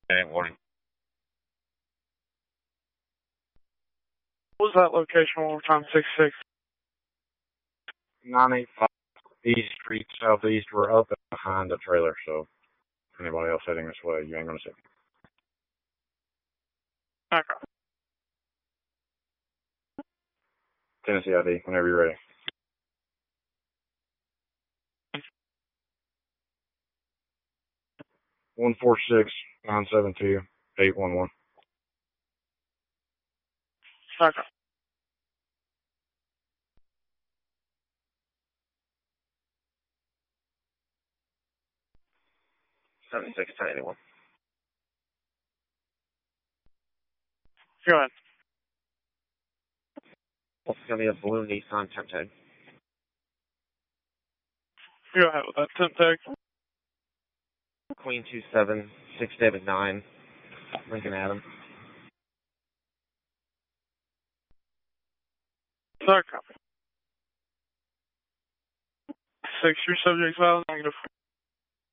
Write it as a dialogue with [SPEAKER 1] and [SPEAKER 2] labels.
[SPEAKER 1] Warning.
[SPEAKER 2] What was that location one more time? 66.
[SPEAKER 1] 985 East Street Southeast. We're up and behind the trailer, so if anybody else heading this way, you ain't gonna see me.
[SPEAKER 2] Okay.
[SPEAKER 1] Tennessee ID, whenever you're ready. One 146-972-811.
[SPEAKER 2] Okay.
[SPEAKER 1] Seventy-six 1081.
[SPEAKER 2] Go ahead.
[SPEAKER 1] It's gonna be a blue Nissan temp tag.
[SPEAKER 2] Go ahead with that temp tag.
[SPEAKER 1] Queen 27 6 David 9 Lincoln Adam.
[SPEAKER 2] Okay. 6 your subject's valid, negative.